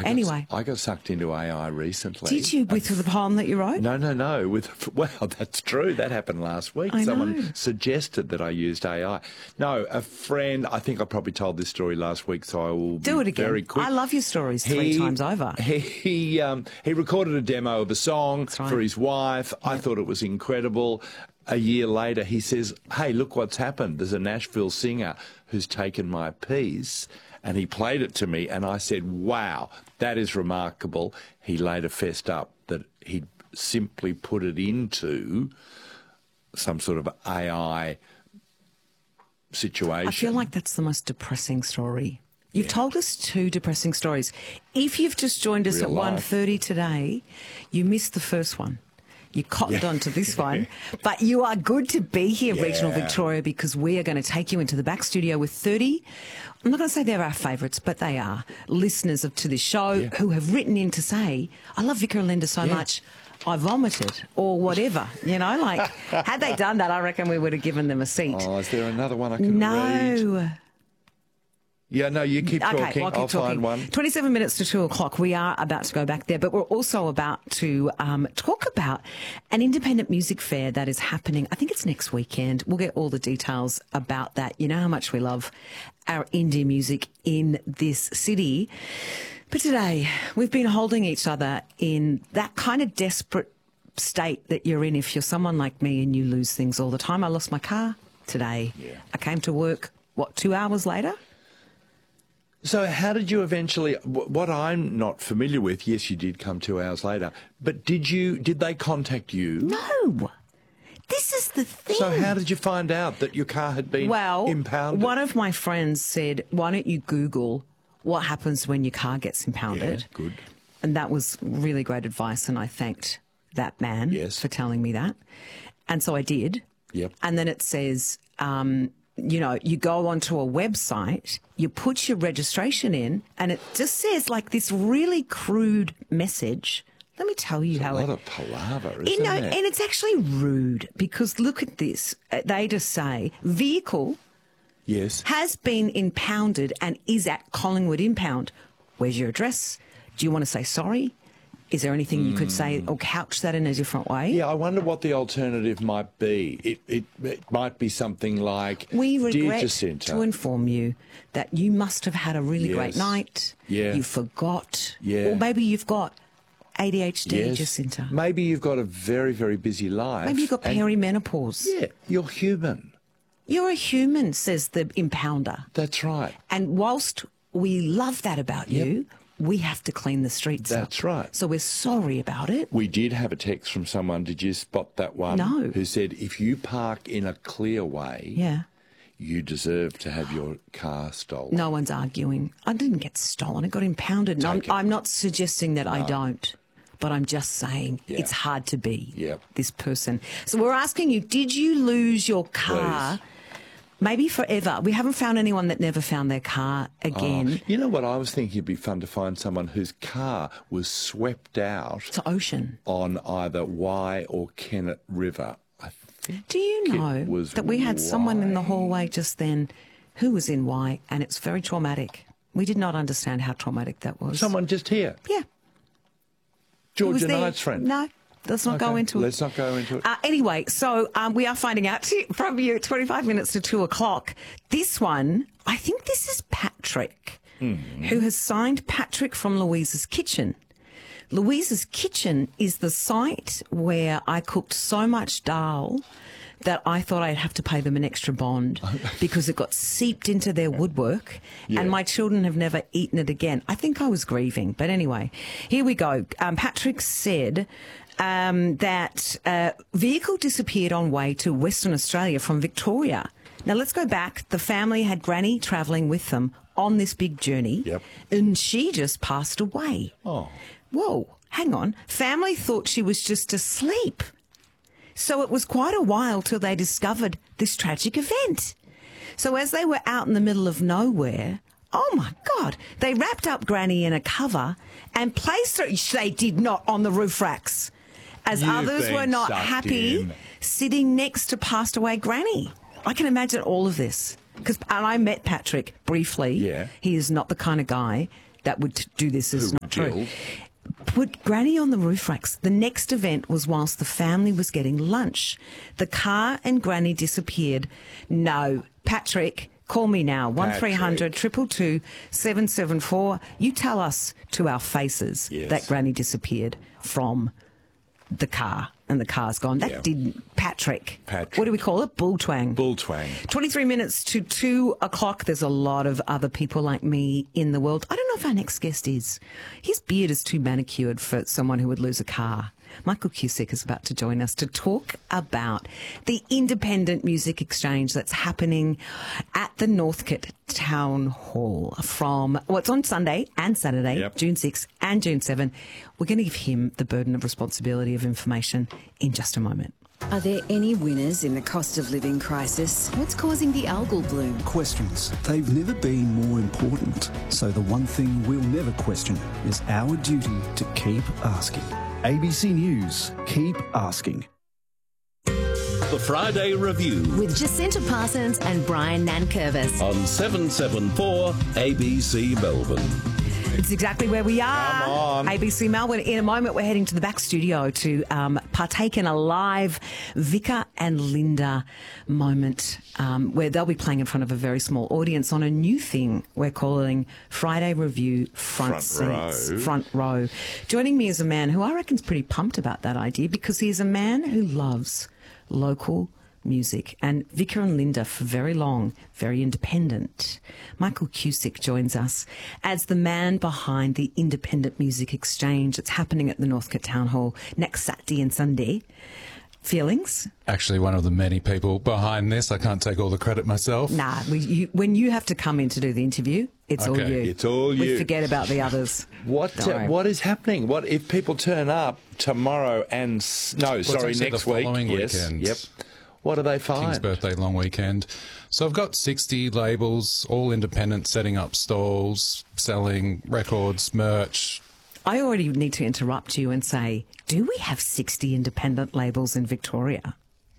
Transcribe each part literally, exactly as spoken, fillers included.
I anyway. Got, I got sucked into A I recently. Did you, with the poem that you wrote? No, no, no. With Well, that's true. That happened last week. I Someone know. suggested that I used A I. No, a friend, I think I probably told this story last week, so I will Do be it again. very quick. I love your stories three He- times over. He he, um, he recorded a demo of a song That's right. for his wife. I thought it was incredible. A year later, he says, hey, look what's happened. There's a Nashville singer who's taken my piece. And he played it to me, and I said, wow, that is remarkable. He later fessed up that he'd simply put it into some sort of A I situation. I feel like that's the most depressing story. You've told us two depressing stories. If you've just joined us Real at life. one thirty today, you missed the first one. You cottoned Yeah. on to this one. But you are good to be here, Regional Yeah. Victoria, because we are going to take you into the back studio with thirty. I'm not going to say they're our favourites, but they are listeners of to this show Yeah. who have written in to say, I love Vicar and Linda so Yeah. much, I vomited, or whatever. You know, like, had they done that, I reckon we would have given them a seat. Oh, is there another one I can read? No. Yeah, no, you keep Okay, talking. well, I'll keep I'll talking. find one. twenty-seven minutes to two o'clock. We are about to go back there, but we're also about to um, talk about an independent music fair that is happening. I think it's next weekend. We'll get all the details about that. You know how much we love our indie music in this city. But today, we've been holding each other in that kind of desperate state that you're in if you're someone like me and you lose things all the time. I lost my car today. Yeah. I came to work, what, two hours later? So how did you eventually, wh- what I'm not familiar with, yes, you did come two hours later, but did you, did they contact you? No. This is the thing. So how did you find out that your car had been well, impounded? one of my friends said, why don't you Google what happens when your car gets Yeah, impounded? good. And that was really great advice, and I thanked that man Yes. for telling me that. And so I did. Yep. And then it says, um, you know, you go onto a website, you put your registration in, and it just says like this really crude message. Let me tell you It's how a lot it... of palaver, isn't You know, it? and it's actually rude because look at this. Uh, They just say, vehicle Yes. has been impounded and is at Collingwood Impound. Where's your address? Do you want to say sorry? Is there anything you could say or couch that in a different way? Yeah, I wonder what the alternative might be. It, it, it might be something like, We Dear regret Jacinta, to inform you that you must have had a really Yes. great night. Yeah. You forgot. Yeah. Or maybe you've got A D H D, yes, Jacinta. maybe you've got a very, very busy life. Maybe you've got and- perimenopause. Yeah, you're human. You're a human, says the impounder. That's right. And whilst we love that about you, we have to clean the streets up. That's right. So we're sorry about it. We did have a text from someone, did you spot that one? No. Who said, if you park in a clear way, Yeah. you deserve to have your car stolen. No one's arguing. I didn't get stolen. It got impounded. And I'm, Take it. I'm not suggesting that I don't, but I'm just saying Yeah. it's hard to be Yep. this person. So we're asking you, did you lose your car? Please. Maybe forever. We haven't found anyone that never found their car again. You know what? I was thinking it'd be fun to find someone whose car was swept out It's ocean. on either Wye or Kennet River. I think Do you it know was that we had someone in the Wye. hallway just then who was in Y, and it's very traumatic. We did not understand how traumatic that was. Someone just here. Yeah. He was Georgia there. Knight's friend. No, let's not go Okay, into it. Let's not go into it. Uh, anyway, so um, we are finding out from you at twenty-five minutes to two o'clock. This one, I think this is Patrick, Mm-hmm. who has signed Patrick from Louisa's Kitchen. Louisa's Kitchen is the site where I cooked so much dal that I thought I'd have to pay them an extra bond because it got seeped into their woodwork Yeah. and my children have never eaten it again. I think I was grieving. But anyway, here we go. Um, Patrick said um, that uh, vehicle disappeared on way to Western Australia from Victoria. Now, let's go back. The family had Granny travelling with them on this big journey, Yep. and she just passed away. Oh. Whoa, hang on. Family thought she was just asleep. So it was quite a while till they discovered this tragic event. So as they were out in the middle of nowhere, oh my God, they wrapped up Granny in a cover and placed her, they did not, on the roof racks, as You've others been were not sucked happy in. sitting next to passed away Granny. I can imagine all of this. Because, and I met Patrick briefly. Yeah. He is not the kind of guy that would do this as Who not. true. Jill. Put Granny on the roof racks. The next event was whilst the family was getting lunch. The car and Granny disappeared. No, Patrick, call me now. one three hundred two two two seven seven four. You tell us to our faces Yes. that Granny disappeared from the car and the car's gone. That Yeah. didn't. Patrick. Patrick. What do we call it? Bull twang. Bull twang. twenty-three minutes to two o'clock. There's a lot of other people like me in the world. I don't know if our next guest is. His beard is too manicured for someone who would lose a car. Michael Cusick is about to join us to talk about the Independent Music Exchange that's happening at the Northcote Town Hall from, well, it's on Sunday and Saturday, Yep. June sixth and June seventh. We're going to give him the burden of responsibility of information in just a moment. Are there any winners in the cost of living crisis? What's causing the algal bloom? Questions. They've never been more important. So the one thing we'll never question is our duty to keep asking. A B C News. Keep asking. The Friday Review With Jacinta Parsons and Brian Nankervis. on seven seven four A B C Melbourne. It's exactly where we are. Come on. A B C Melbourne. In a moment, we're heading to the back studio to um, partake in a live Vicar and Linda moment um, where they'll be playing in front of a very small audience on a new thing we're calling Friday Review Front, Front Seats. row. Front row. Joining me is a man who I reckon's pretty pumped about that idea because he's a man who loves local music, and Vicar and Linda for very long, very independent. Michael Cusick joins us as the man behind the Independent Music Exchange. It's happening at the Northcote Town Hall next Saturday and Sunday. Feelings? Actually, one of the many people behind this. I can't take all the credit myself. Nah, we, you, when you have to come in to do the interview, it's all Okay. you. It's all We you. forget about the others. What Don't uh, worry. what is happening? What if people turn up tomorrow and s- no, sorry, actually next the following week? Yes, weekend. yep. What do they King's find? birthday long weekend. So I've got sixty labels, all independent, setting up stalls, selling records, merch. I already need to interrupt you and say, do we have sixty independent labels in Victoria?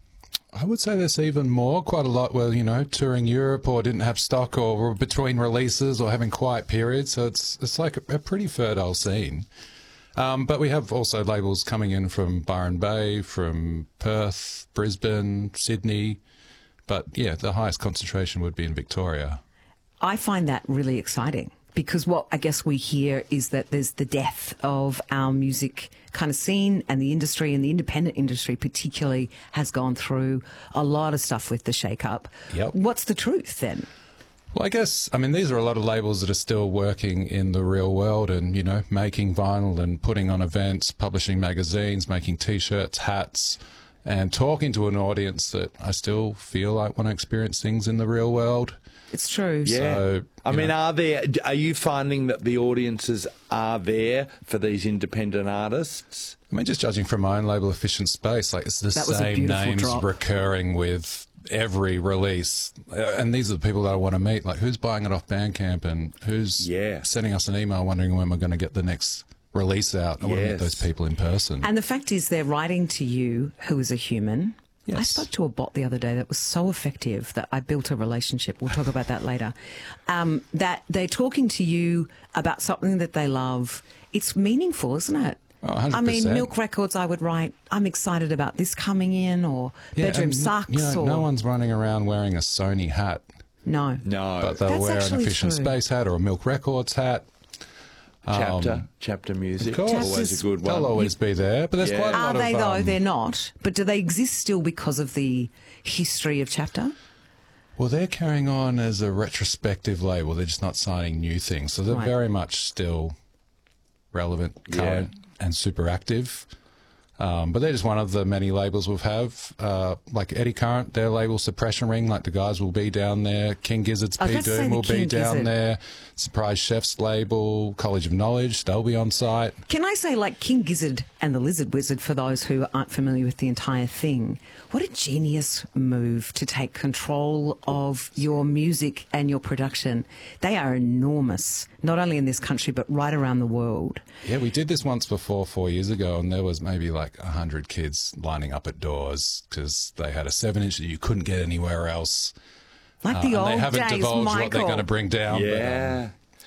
I would say there's even more, quite a lot, well, you know, touring Europe or didn't have stock or were between releases or having quiet periods. So it's it's like a, a pretty fertile scene. Um, but we have also labels coming in from Byron Bay, from Perth, Brisbane, Sydney. But yeah, the highest concentration would be in Victoria. I find that really exciting because what I guess we hear is that there's the death of our music kind of scene, and the industry, and the independent industry particularly has gone through a lot of stuff with the shake-up. Yep. What's the truth then? Well, I guess, I mean, these are a lot of labels that are still working in the real world and, you know, making vinyl and putting on events, publishing magazines, making T-shirts, hats, and talking to an audience that I still feel like want to experience things in the real world. It's true. Yeah. So, I you mean, know. are there? Are you finding that the audiences are there for these independent artists? I mean, just judging from my own label, Efficient Space, like it's the That was a same beautiful names drop. recurring with every release. Uh, and these are the people that I want to meet. Like, who's buying it off Bandcamp and who's Yeah. sending us an email wondering when we're going to get the next release out. I want to meet Yes. those people in person. And the fact is they're writing to you who is a human. I Yes. spoke to a bot the other day that was so effective that I built a relationship. We'll talk about that later. Um, that they're talking to you about something that they love. It's meaningful, isn't it? Oh, one hundred I mean, percent. Milk Records, I would write, I'm excited about this coming in, or Yeah, Bedroom and, Sucks, you know, or... no one's running around wearing a Sony hat, No. No. but they'll That's wear an actually Efficient true. Space hat or a Milk Records hat. chapter, Um, chapter music, Of course. always a good one. They'll always be there, but there's Yeah. quite a Are lot they, of... though? um, They're not. But do they exist still because of the history of Chapter? Well, they're carrying on as a retrospective label. They're just not signing new things. So they're Right. very much still relevant, current, and super active. Um, but they're just one of the many labels we'll have. Uh, like Eddie Current, their label Suppression Ring, like the guys will be down there. King Gizzard's I was P about to say Doom the will be King down Gizzard. there. Surprise Chef's label, College of Knowledge, they'll be on site. Can I say, like King Gizzard and the Lizard Wizard, for those who aren't familiar with the entire thing, what a genius move to take control of your music and your production. They are enormous, not only in this country, but right around the world. Yeah, we did this once before, four years ago, and there was maybe like a hundred kids lining up at doors because they had a seven-inch that you couldn't get anywhere else. Like Uh, the and old they haven't days, divulged Michael. what they're going to bring down. Yeah.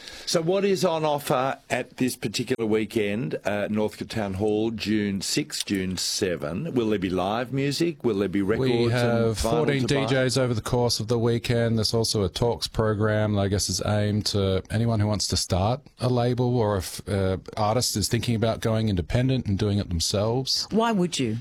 So what is on offer at this particular weekend, uh, Northcote Town Hall, June sixth, June seventh? Will there be live music? Will there be records? We have and fourteen D Js over the course of the weekend. There's also a talks program that I guess is aimed to anyone who wants to start a label, or if uh, artist is thinking about going independent and doing it themselves. Why would you?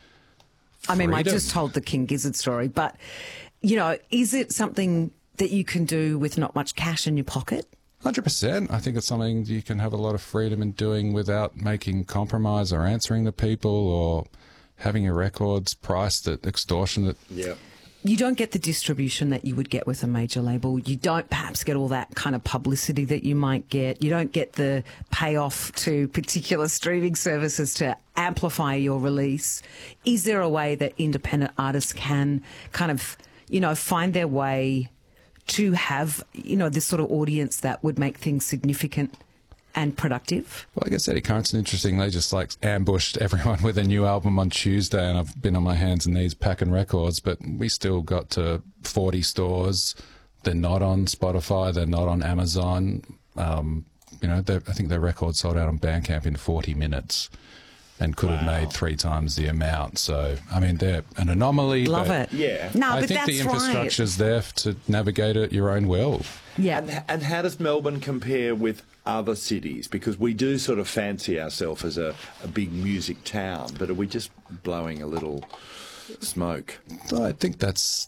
I mean, I Freedom. just told the King Gizzard story, but, you know, is it something that you can do with not much cash in your pocket? one hundred percent. I think it's something you can have a lot of freedom in doing without making compromise or answering to people or having your records priced at extortionate. Yeah. You don't get the distribution that you would get with a major label. You don't perhaps get all that kind of publicity that you might get. You don't get the payoff to particular streaming services to amplify your release. Is there a way that independent artists can kind of, you know, find their way to have, you know, this sort of audience that would make things significant and productive? Well, I guess Eddie Current's interesting. They just like ambushed everyone with a new album on Tuesday, and I've been on my hands and knees packing records, but we still got to forty stores. They're not on Spotify. They're not on Amazon. Um, you know, I think their record sold out on Bandcamp in forty minutes and could wow. have made three times the amount. So, I mean, they're an anomaly. Love but it. Yeah. No, I but think that's the infrastructure's right. there to navigate it your own will. Yeah. And, and how does Melbourne compare with other cities? Because we do sort of fancy ourselves as a, a big music town, but are we just blowing a little smoke? I think that's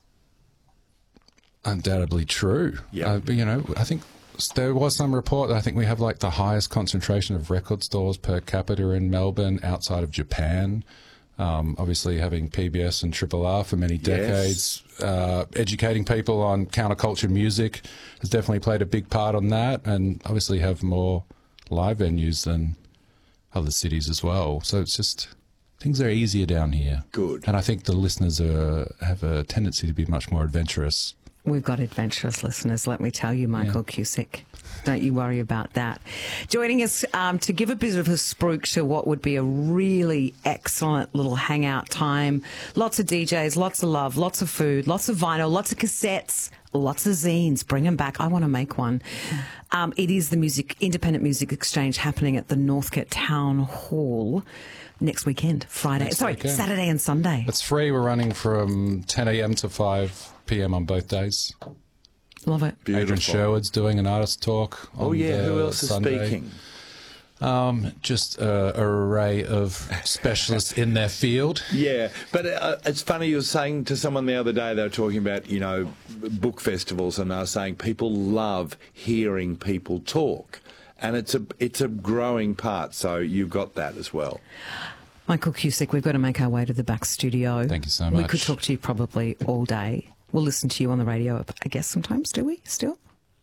undoubtedly true. Yeah. Uh, but, you know, I think there was some report that I think we have like the highest concentration of record stores per capita in Melbourne outside of Japan. Um, obviously, having P B S and Triple R for many decades, yes. uh, educating people on counterculture music has definitely played a big part on that, and obviously have more live venues than other cities as well. So it's just things are easier down here. Good. And I think the listeners are, have a tendency to be much more adventurous. We've got adventurous listeners, let me tell you, Michael yeah. Cusick. Don't you worry about that. Joining us um, to give a bit of a spruik to what would be a really excellent little hangout time. Lots of D Js, lots of love, lots of food, lots of vinyl, lots of cassettes, lots of zines. Bring them back. I want to make one. Um, it is the music Independent Music Exchange happening at the Northcote Town Hall next weekend, Friday. Next Sorry, weekend. Saturday and Sunday. It's free. We're running from ten a.m. to five p.m. on both days. Love it. Beautiful. Adrian Sherwood's doing an artist talk on Oh, yeah. the Who else Sunday. is speaking? Um, just uh, an array of specialists in their field. Yeah, but uh, it's funny, you were saying to someone the other day, they were talking about, you know, book festivals, and they were saying people love hearing people talk. And it's a it's a growing part, so you've got that as well. Michael Cusick, we've got to make our way to the back studio. Thank you so We much. could talk to you probably all day. We'll listen to you on the radio, I guess, sometimes, do we, still?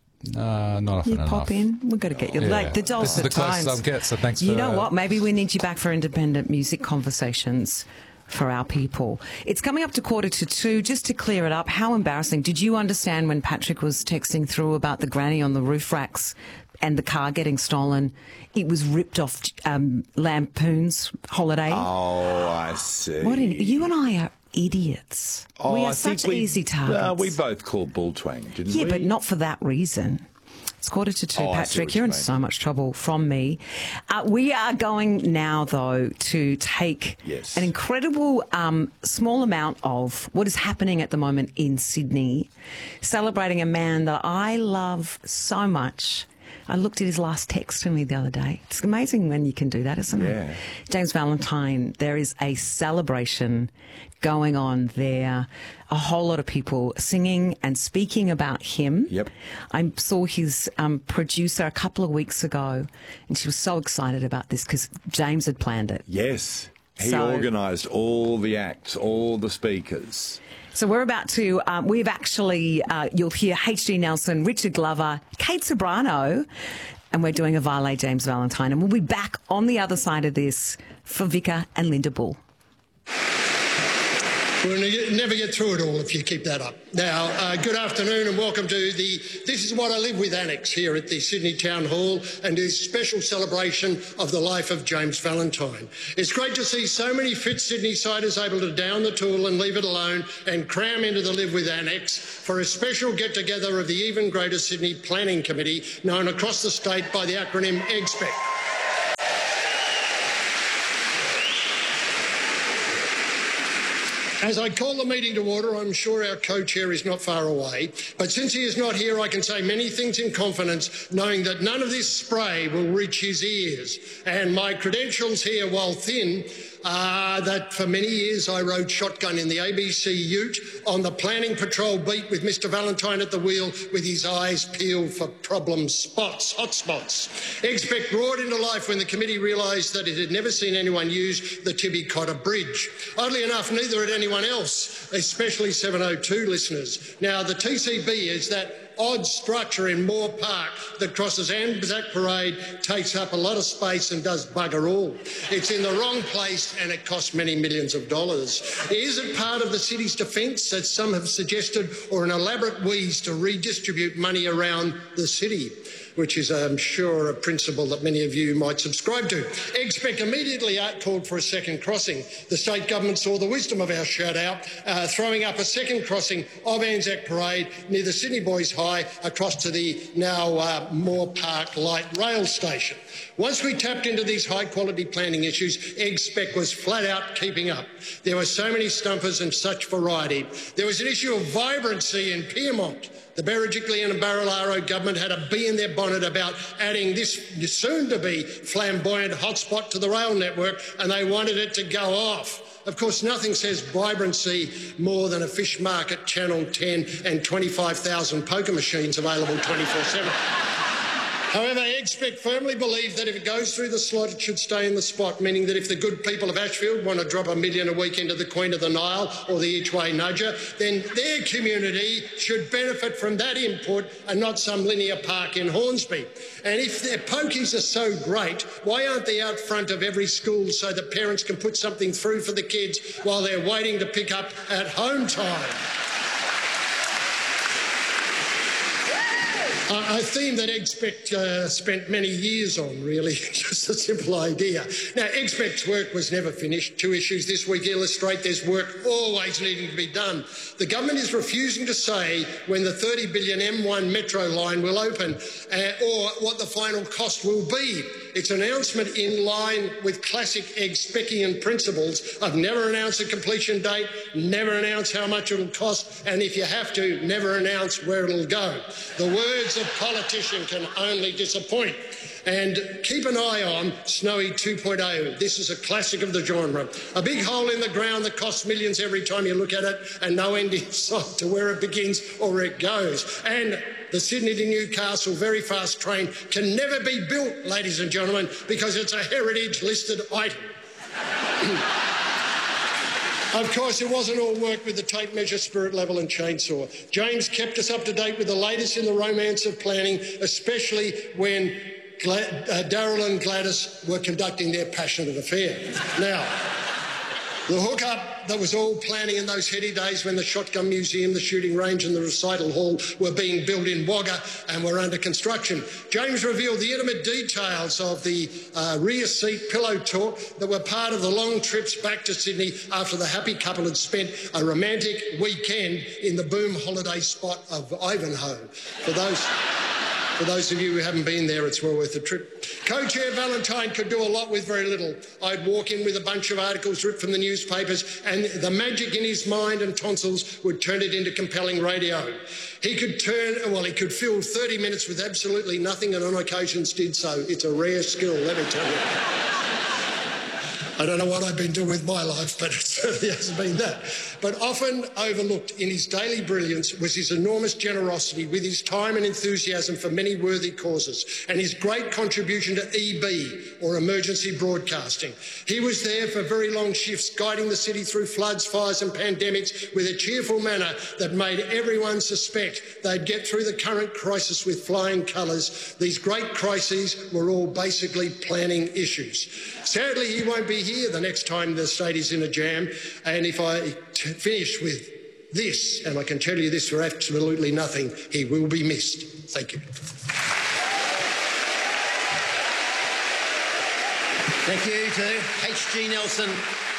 Uh, not often You enough. pop in. We've got to get you. Yeah. Like the This dulcet is the tones. closest I'll get, so thanks You for- know what? Maybe we need you back for independent music conversations for our people. It's coming up to quarter to two. Just to clear it up, how embarrassing. Did you understand when Patrick was texting through about the granny on the roof racks and the car getting stolen? It was ripped off um, Lampoon's Holiday. Oh, I see. What in, you and I are idiots. Oh, we are I think such we, easy targets. Uh, we both called bull twang, didn't yeah, we? but not for that reason. It's quarter to two, Oh, I see Patrick. what You're you in mean. so much trouble from me. Uh, we are going now, though, to take Yes. an incredible um, small amount of what is happening at the moment in Sydney, celebrating a man that I love so much. I looked at his last text to me the other day. It's amazing when you can do that, isn't it? Yeah. James Valentine, there is a celebration going on there. A whole lot of people singing and speaking about him. Yep. I saw his um, producer a couple of weeks ago, and she was so excited about this because James had planned it. Yes. He So- organised all the acts, all the speakers. So we're about to, um, we've actually, uh, you'll hear H D Nelson, Richard Glover, Kate Sobrano, and we're doing a Valet James Valentine. And we'll be back on the other side of this for Vika and Linda Bull. We'll never get through it all if you keep that up. Now, uh, good afternoon and welcome to the This Is What I Live With Annex here at the Sydney Town Hall and this special celebration of the life of James Valentine. It's great to see so many fit Sydney-siders able to down the tool and leave it alone and cram into the Live With Annex for a special get-together of the even greater Sydney Planning Committee, known across the state by the acronym E G S P E C. As I call the meeting to order, I'm sure our co-chair is not far away, but since he is not here, I can say many things in confidence, knowing that none of this spray will reach his ears. And my credentials here, while thin, are that for many years I rode shotgun in the A B C ute on the planning patrol beat with Mister Valentine at the wheel with his eyes peeled for problem spots, hot spots. E G S P E C roared into life when the committee realised that it had never seen anyone use the Tibby Cotter Bridge. Oddly enough, neither had anyone else, especially seven oh two listeners. Now, the T C B is that odd structure in Moore Park that crosses Anzac Parade, takes up a lot of space and does bugger all. It's in the wrong place and it costs many millions of dollars. Is it part of the city's defence, as some have suggested, or an elaborate wheeze to redistribute money around the city? Which is, I'm sure, a principle that many of you might subscribe to. E G S P E C immediately called for a second crossing. The state government saw the wisdom of our shout-out, uh, throwing up a second crossing of Anzac Parade near the Sydney Boys High across to the now uh, Moore Park Light Rail Station. Once we tapped into these high-quality planning issues, E G S P E C was flat-out keeping up. There were so many stumpers and such variety. There was an issue of vibrancy in Pyrmont. The Berejiklian and Barilaro government had a bee in their bonnet about adding this soon-to-be flamboyant hotspot to the rail network, and they wanted it to go off. Of course, nothing says vibrancy more than a fish market, Channel ten and twenty-five thousand poker machines available twenty-four seven. However, E G S P E C firmly believe that if it goes through the slot, it should stay in the spot, meaning that if the good people of Ashfield want to drop a million a week into the Queen of the Nile or the Each-Way Nudger, then their community should benefit from that input and not some linear park in Hornsby. And if their pokies are so great, why aren't they out front of every school so that parents can put something through for the kids while they're waiting to pick up at home time? A theme that E G S P E C uh, spent many years on, really, just a simple idea. Now, E G S P E C's work was never finished. Two issues this week illustrate there's work always needing to be done. The government is refusing to say when the thirty billion M one metro line will open uh, or what the final cost will be. Its announcement in line with classic E G S P E C-ian principles of never announce a completion date, never announce how much it'll cost, and if you have to, never announce where it'll go. The words of politician can only disappoint. And keep an eye on Snowy two point oh. This is a classic of the genre. A big hole in the ground that costs millions every time you look at it and no end in sight to where it begins or where it goes. And the Sydney to Newcastle very fast train can never be built, ladies and gentlemen, because it's a heritage listed item. Of course, it wasn't all work with the tape measure, spirit level and chainsaw. James kept us up to date with the latest in the romance of planning, especially when Gla- uh, Daryl and Gladys were conducting their passionate affair. Now, the hookup that was all planning in those heady days when the Shotgun Museum, the shooting range and the recital hall were being built in Wagga and were under construction. James revealed the intimate details of the uh, rear seat pillow talk that were part of the long trips back to Sydney after the happy couple had spent a romantic weekend in the boom holiday spot of Ivanhoe. For those... For those of you who haven't been there, it's well worth a trip. Co-Chair Valentine could do a lot with very little. I'd walk in with a bunch of articles ripped from the newspapers and the magic in his mind and tonsils would turn it into compelling radio. He could turn, well, he could fill thirty minutes with absolutely nothing and on occasions did so. It's a rare skill, let me tell you. I don't know what I've been doing with my life, but it certainly hasn't been that. But often overlooked in his daily brilliance was his enormous generosity with his time and enthusiasm for many worthy causes and his great contribution to E B, or emergency broadcasting. He was there for very long shifts, guiding the city through floods, fires and pandemics with a cheerful manner that made everyone suspect they'd get through the current crisis with flying colours. These great crises were all basically planning issues. Sadly, he won't be here here the next time the state is in a jam. And if I t- finish with this, and I can tell you this for absolutely nothing, he will be missed. Thank you. Thank you to H G Nelson.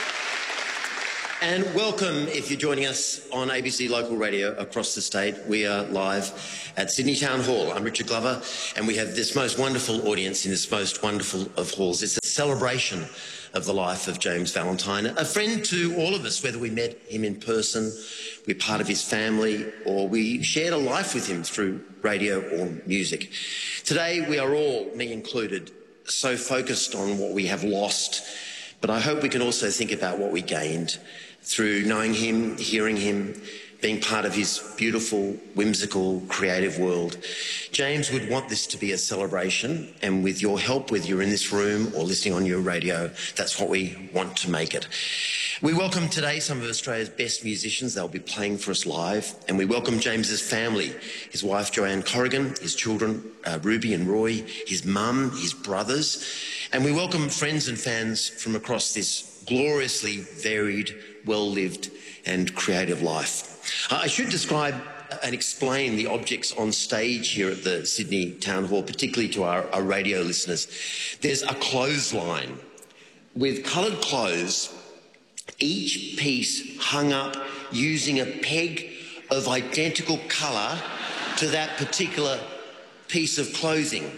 And welcome if you're joining us on A B C Local Radio across the state. We are live at Sydney Town Hall. I'm Richard Glover, and we have this most wonderful audience in this most wonderful of halls. It's a celebration of the life of James Valentine, a friend to all of us, whether we met him in person, we're part of his family, or we shared a life with him through radio or music. Today we are all, me included, so focused on what we have lost, but I hope we can also think about what we gained through knowing him, hearing him, being part of his beautiful, whimsical, creative world. James would want this to be a celebration, and with your help, whether you're in this room or listening on your radio, that's what we want to make it. We welcome today some of Australia's best musicians. They'll be playing for us live, and we welcome James's family, his wife Joanne Corrigan, his children uh, Ruby and Roy, his mum, his brothers, and we welcome friends and fans from across this gloriously varied, well-lived and creative life. I should describe and explain the objects on stage here at the Sydney Town Hall, particularly to our, our radio listeners. There's a clothesline with coloured clothes, each piece hung up using a peg of identical colour to that particular piece of clothing.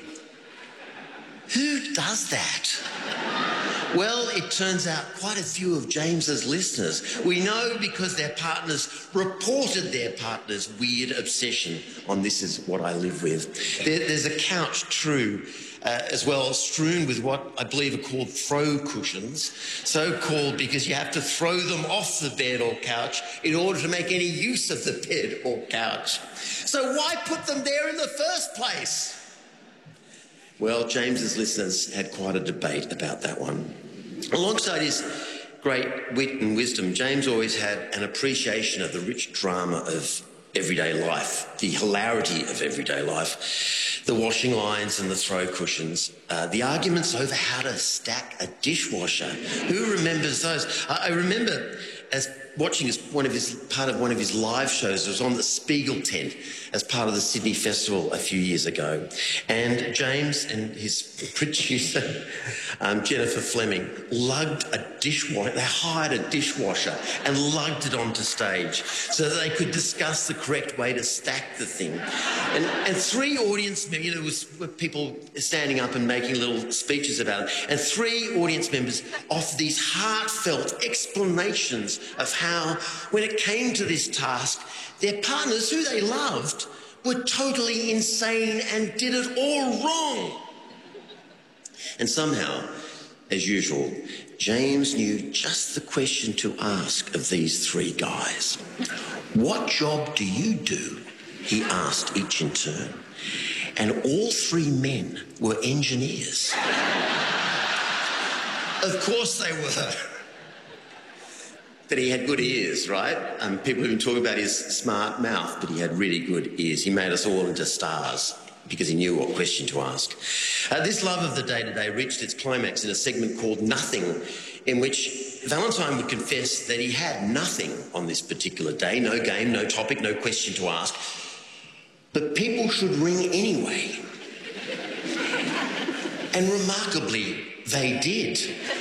Who does that? Well, it turns out quite a few of James's listeners. We know because their partners reported their partner's weird obsession on This Is What I Live With. There, there's a couch, true, uh, as well, strewn with what I believe are called throw cushions, so called because you have to throw them off the bed or couch in order to make any use of the bed or couch. So why put them there in the first place? Well, James's listeners had quite a debate about that one. Alongside his great wit and wisdom, James always had an appreciation of the rich drama of everyday life, the hilarity of everyday life, the washing lines and the throw cushions, uh, the arguments over how to stack a dishwasher. Who remembers those? I, I remember as watching as one of his part of one of his live shows. It was on the Spiegel tent as part of the Sydney Festival a few years ago, and James and his producer um, Jennifer Fleming lugged a dishwasher. They hired a dishwasher and lugged it onto stage so that they could discuss the correct way to stack the thing. And, and three audience members, you know, was people standing up and making little speeches about it, and three audience members offered these heartfelt explanations of how, when it came to this task, their partners, who they loved, were totally insane and did it all wrong. And somehow, as usual, James knew just the question to ask of these three guys. What job do you do? He asked each in turn. And all three men were engineers. Of course they were. But he had good ears, right? Um, people have been talking about his smart mouth, but he had really good ears. He made us all into stars because he knew what question to ask. Uh, this love of the day-to-day reached its climax in a segment called Nothing, in which Valentine would confess that he had nothing on this particular day, no game, no topic, no question to ask, but people should ring anyway. And remarkably, they did.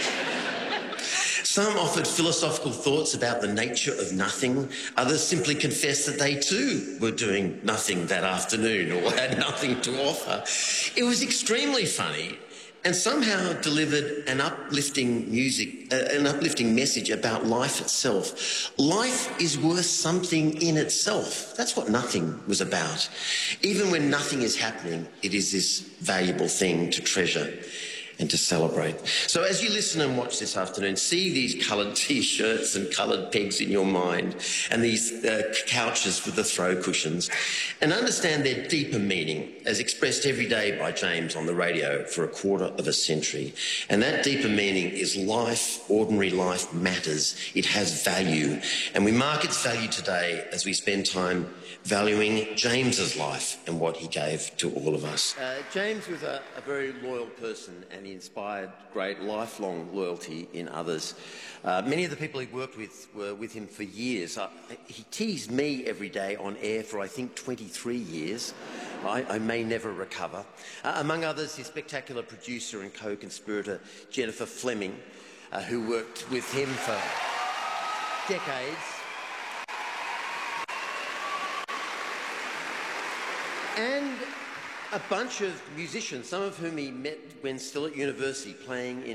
Some offered philosophical thoughts about the nature of nothing. Others simply confessed that they too were doing nothing that afternoon or had nothing to offer. It was extremely funny and somehow delivered an uplifting music, uh, an uplifting message about life itself. Life is worth something in itself. That's what Nothing was about. Even when nothing is happening, it is this valuable thing to treasure and to celebrate. So as you listen and watch this afternoon, see these coloured T-shirts and coloured pegs in your mind and these uh, couches with the throw cushions, and understand their deeper meaning as expressed every day by James on the radio for a quarter of a century. And that deeper meaning is life, ordinary life matters. It has value. And we mark its value today as we spend time valuing James's life and what he gave to all of us. Uh, James was a, a very loyal person, and he he inspired great lifelong loyalty in others. Uh, many of the people he worked with were with him for years. Uh, he teased me every day on air for, I think, twenty-three years. I, I may never recover. Uh, among others, his spectacular producer and co-conspirator, Jennifer Fleming, uh, who worked with him for decades. And a bunch of musicians, some of whom he met when still at university, playing in